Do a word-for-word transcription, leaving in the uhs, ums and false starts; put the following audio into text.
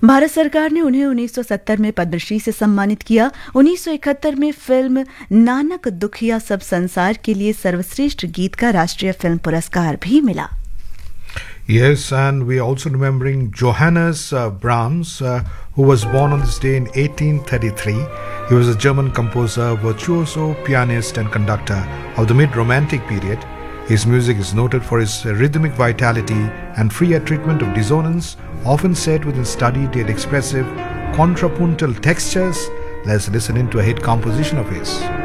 भारत सरकार ने उन्हें उन्नीस सौ सत्तर में पद्मश्री से सम्मानित किया। उन्नीस सौ इकहत्तर में फिल्म नानक दुखिया सब संसार के लिए सर्वश्रेष्ठ गीत का राष्ट्रीय फिल्म पुरस्कार भी मिला। Yes, and we are also remembering Johannes uh, Brahms, uh, who was born on this day in eighteen thirty-three. He was a German composer, virtuoso, pianist and conductor of the mid-Romantic period. His music is noted for his rhythmic vitality and freer treatment of dissonance, often set within studied yet expressive contrapuntal textures. Let's listen into a hit composition of his.